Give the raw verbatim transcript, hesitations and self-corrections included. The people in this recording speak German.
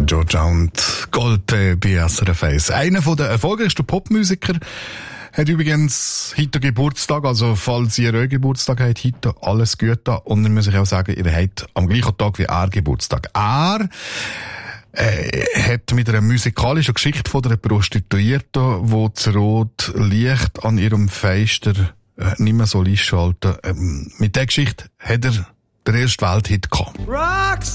Georgia und Gold äh, bei S R F eins. Einer der erfolgreichsten Popmusiker hat übrigens heute Geburtstag, also falls ihr euren Geburtstag habt, heute alles Gute. Und dann muss ich auch sagen, ihr habt am gleichen Tag wie er Geburtstag. Er äh, hat mit einer musikalischen Geschichte von einer Prostituierten, wo das rote Licht an ihrem Fenster äh, nicht mehr so einschalten. Ähm, mit dieser Geschichte hat er den ersten Welthit gehabt.